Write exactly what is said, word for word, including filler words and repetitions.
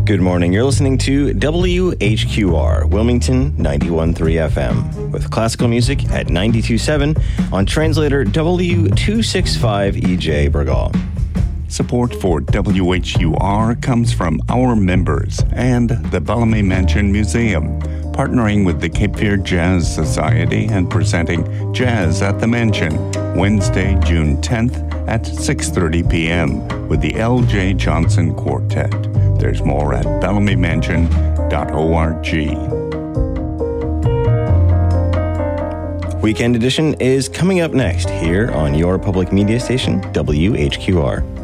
Good morning. You're listening to W H Q R, Wilmington ninety-one point three F M, with classical music at ninety-two point seven on translator W two sixty-five E J Burgal. Support for W H U R comes from our members and the Bellamy Mansion Museum, partnering with the Cape Fear Jazz Society and presenting Jazz at the Mansion, Wednesday, June tenth at six thirty p.m. with the L J Johnson Quartet. There's more at bellamy mansion dot org. Weekend Edition is coming up next here on your public media station, W H Q R.